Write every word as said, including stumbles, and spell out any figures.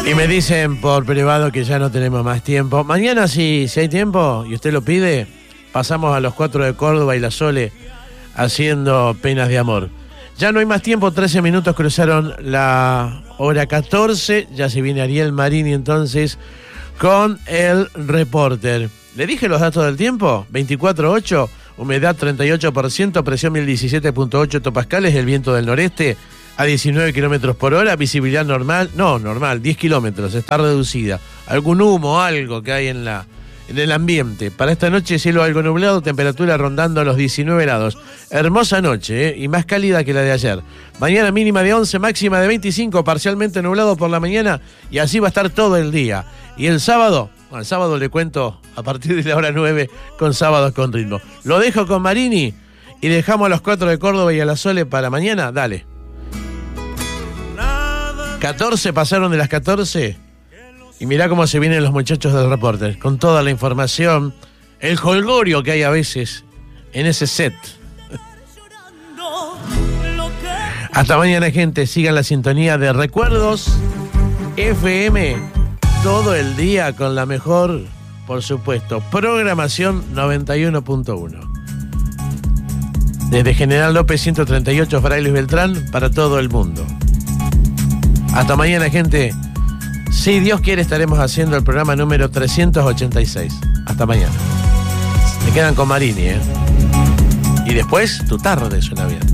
Y me dicen por privado que ya no tenemos más tiempo. Mañana, si, si hay tiempo y usted lo pide, pasamos a los cuatro de Córdoba y la Sole haciendo Penas de Amor. Ya no hay más tiempo, trece minutos cruzaron la hora catorce. Ya se viene Ariel Marini entonces con el reporter. ¿Le dije los datos del tiempo? veinticuatro ocho, humedad treinta y ocho por ciento, presión mil diecisiete punto ocho hectopascales, el viento del noreste a diecinueve kilómetros por hora, visibilidad normal, no, normal, diez kilómetros, está reducida. Algún humo, algo que hay en la en el ambiente. Para esta noche, cielo algo nublado, temperatura rondando los diecinueve grados. Hermosa noche, ¿eh? Y más cálida que la de ayer. Mañana mínima de once, máxima de veinticinco, parcialmente nublado por la mañana, y así va a estar todo el día. Y el sábado, bueno, el sábado le cuento a partir de la hora nueve con Sábados con Ritmo. Lo dejo con Marini y dejamos a los cuatro de Córdoba y a la Sole para mañana. Dale. catorce pasaron de las catorce y mirá cómo se vienen los muchachos del reporter con toda la información, el jolgorio que hay a veces en ese set. Hasta mañana, gente. Sigan la sintonía de Recuerdos F M todo el día con la mejor, por supuesto, programación noventa y uno punto uno. Desde General López ciento treinta y ocho, Frailes Beltrán, para todo el mundo. Hasta mañana, gente. Si Dios quiere, estaremos haciendo el programa número trescientos ochenta y seis. Hasta mañana. Me quedan con Marini, ¿eh? Y después, tu tarde suena bien.